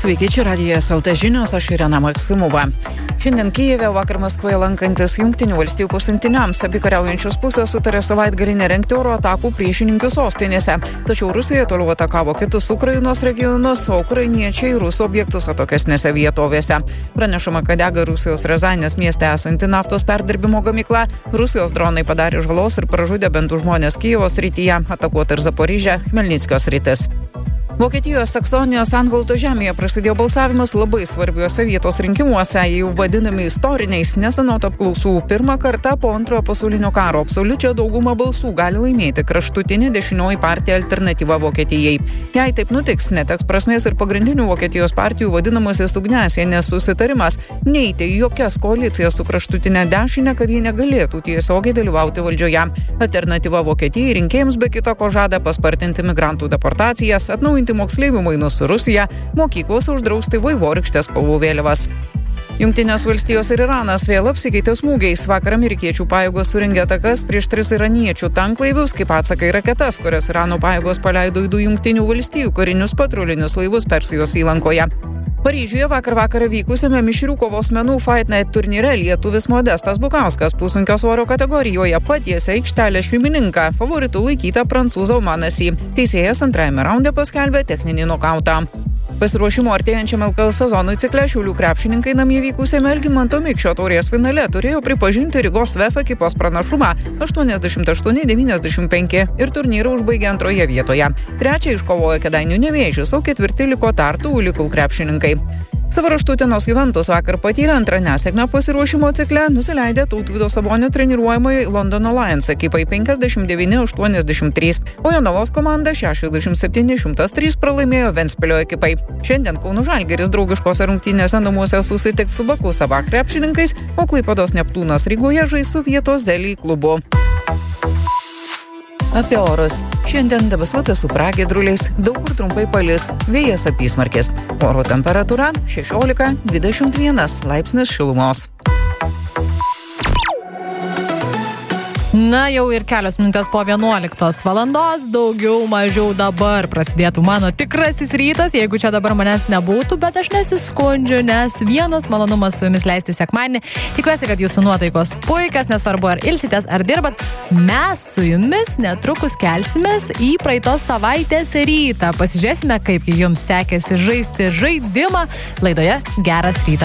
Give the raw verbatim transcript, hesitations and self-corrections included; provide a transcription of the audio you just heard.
Sveiki, čia Radijas L T žinios, aš Irena Maksimova. Šiandien Kijeve, vakar Maskvoje lankantis Jungtinių valstijų pasiuntiniams, abi kariaujančios pusės sutarė savaitgalį nerengti oro atakų priešininkių sostinėse. Tačiau Rusija toliau atakavo kitus Ukrainos regionus, o ukrainiečiai rusų objektus atokesnėse vietovėse. Pranešama, kad dega Rusijos Rezanės mieste esanti naftos perdirbimo gamykla. Rusijos dronai padarė žalos ir pražudė bent du žmonės Kijevo srityje, atakuota ir Zaporižė, Chmelnickio sritis. Vokietijos Saksonijos Anhalto žemėje prasidėjo balsavimas labai svarbiuose vietos rinkimuose, jau vadinami istoriniais, nesenot apklausų. Pirmą kartą po antrojo pasaulinio karo absoliučią daugumą balsų gali laimėti kraštutinė dešinioji partija Alternatyva Vokietijai. Jei taip nutiks, neteks prasmės ir pagrindinių Vokietijos partijų vadinamasis ugniasienės susitarimas neiti į jokias koalicijas su kraštutinė dešinė, kad ji negalėtų tiesiogiai dalyvauti valdžioje. Alternatyva Vokietijai rinkėjams be kita ko žada paspartinti migrantų deportacijas, atnaujinti moksleivių mainus su Rusija, mokyklose uždrausti vaivorykštės spalvų vėliavas. Jungtinės valstijos ir Iranas vėl apsikeitė smūgiais. Vakar amerikiečių pajėgos surengė atakas prieš tris iraniečių tanklaivius, kaip atsakai raketas, kurias Irano pajėgos paleido į du Jungtinių valstijų karinius patrulinius laivus Persijos įlankoje. Paryžiuje vakar vakarą vykusiame mišrių kovos menų Fight Night turnyre lietuvis Modestas Bukauskas pusunkio svorio kategorijoje patiesė aikštelės šeimininką, favoritų laikytą prancūzą Manasį. Teisėjas antrajame raunde paskelbė techninį nokautą. Pasiruošimo artėjančiam L K L sezonui cikle Šiaulių krepšininkai namie vykusiame Algimanto Mikšio taurės finale turėjo pripažinti Rygos V F ekipos pranašumą aštuoniasdešimt aštuoni devyniasdešimt penki ir turnyrą užbaigė antroje vietoje. Trečią iškovojo Kėdainių Nevėžis, o ketvirti liko Tartu Ulikul krepšininkai. Savo ruožtu Utenos Juventus vakar patyrė antrą nesėkmę pasiruošimo cikle, nusileidė Tautvydo Sabonio treniruojamai Londono Lions ekipai penkiasdešimt devyni aštuoniasdešimt trys, o Jonavos komanda šešiasdešimt septyni šimtas trys pralaimėjo Ventspilio ekipai. Šiandien Kauno Žalgiris draugiškose rungtynėse namuose susitiks su Baku Saba krepšininkais, o Klaipėdos Neptūnas Rygoje žais su vietos Zelį klubu. Apie orus. Šiandien debesuota su pragiedruliais, daug kur trumpai palis, vėjas apysmarkis. Oro temperatūra šešiolika dvidešimt vienas laipsnis šilumos. Na, jau ir kelios minutės po vienuoliktos valandos, daugiau mažiau dabar prasidėtų mano tikrasis rytas, jeigu čia dabar manęs nebūtų, bet aš nesiskundžiu, nes vienas malonumas su jumis leisti sekmadienį. Tikiuosi, kad jūsų nuotaikos puikios, nesvarbu ar ilsitės, ar dirbat. Mes su jumis netrukus kelsimės į praeitos savaitės rytą. Pasižiūrėsime, kaip jums sekėsi žaisti žaidimą laidoje Geras rytas.